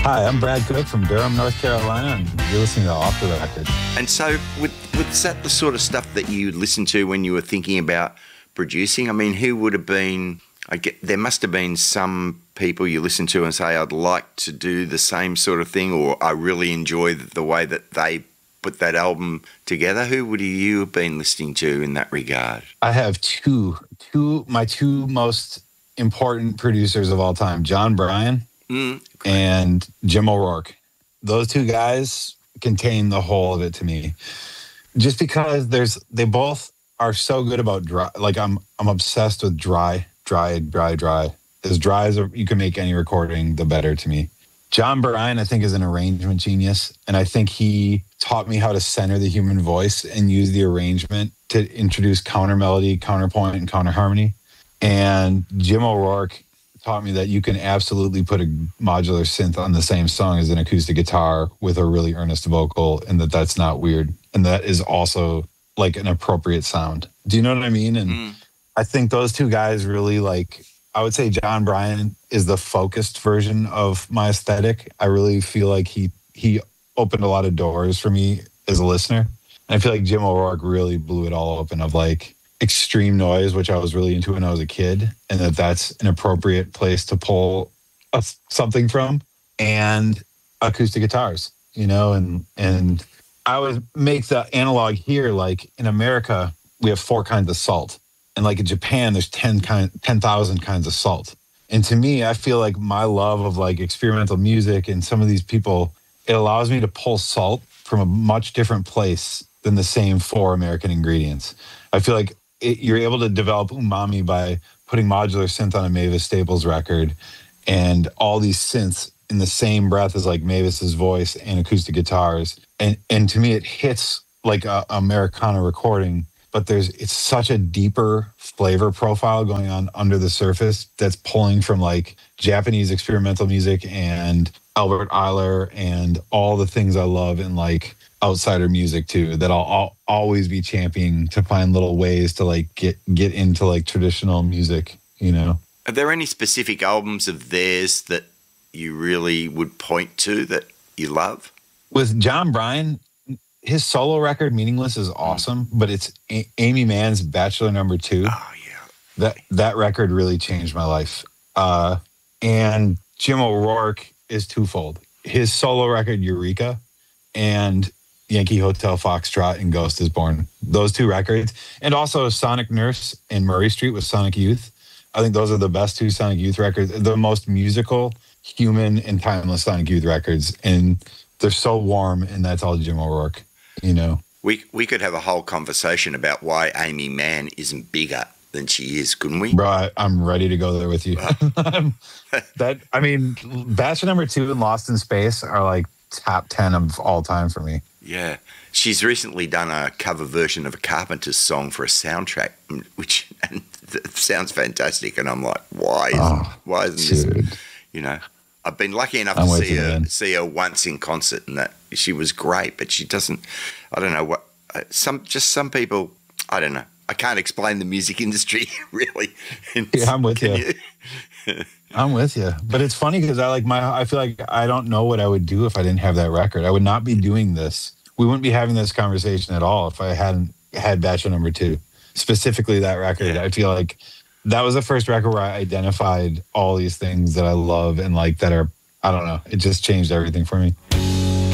Hi, I'm Brad Cook from Durham, North Carolina, and you're listening to Off the Record. And so, was that the sort of stuff that you listened to when you were thinking about producing? I mean, who would have been? There must have been some people you listen to and say, "I'd like to do the same sort of thing," or "I really enjoy the way that they put that album together." Who would you have been listening to in that regard? I have my two most important producers of all time, John Bryan and Jim O'Rourke. Those two guys contain the whole of it to me. Just because they both are so good about dry. Like I'm obsessed with dry. As dry as you can make any recording, the better to me. John Bryan, I think, is an arrangement genius. And I think he taught me how to center the human voice and use the arrangement to introduce counter melody, counterpoint, and counter harmony. And Jim O'Rourke taught me that you can absolutely put a modular synth on the same song as an acoustic guitar with a really earnest vocal, and that's not weird. And that is also like an appropriate sound. Do you know what I mean? And I think those two guys really, like, I would say John Bryan is the focused version of my aesthetic. I really feel like he opened a lot of doors for me as a listener. And I feel like Jim O'Rourke really blew it all open of like extreme noise, which I was really into when I was a kid, and that's an appropriate place to pull something from, and acoustic guitars, you know, and I would make the analog here, like in America, we have 4 kinds of salt. And like in Japan, there's 10,000 kinds of salt. And to me, I feel like my love of like experimental music and some of these people, it allows me to pull salt from a much different place than the same 4 American ingredients. I feel like you're able to develop umami by putting modular synth on a Mavis Staples record and all these synths in the same breath as like Mavis's voice and acoustic guitars. And to me, it hits like a Americana recording, but it's such a deeper flavor profile going on under the surface that's pulling from like Japanese experimental music and Albert Ayler and all the things I love in like outsider music too, that I'll always be championing to find little ways to like get into like traditional music, you know. Are there any specific albums of theirs that you really would point to that you love? With John Bryan, his solo record Meaningless is awesome, but it's Amy Mann's Bachelor No. 2. Oh yeah, that record really changed my life. And Jim O'Rourke is twofold: his solo record Eureka and Yankee Hotel Foxtrot and Ghost is Born. Those 2 records, and also Sonic Nurse and Murray Street with Sonic Youth. I think those are the best 2 Sonic Youth records, the most musical, human, and timeless Sonic Youth records. And they're so warm, and that's all Jim O'Rourke, you know. We could have a whole conversation about why Amy Mann isn't bigger than she is, couldn't we? Bro, I'm ready to go there with you. Bachelor No. 2 and Lost in Space are like top 10 of all time for me. Yeah. She's recently done a cover version of a Carpenters song for a soundtrack, which sounds fantastic. And I'm like, why isn't this, you know? I've been lucky enough to see her once in concert, and that she was great, but she doesn't, I don't know what, some people, I don't know. I can't explain the music industry really. Yeah, I'm with you. I'm with you. But it's funny because I feel like I don't know what I would do if I didn't have that record. I would not be doing this. We wouldn't be having this conversation at all if I hadn't had Bachelor No. 2. Specifically that record. Yeah. I feel like that was the first record where I identified all these things that I love and like that are, I don't know, it just changed everything for me.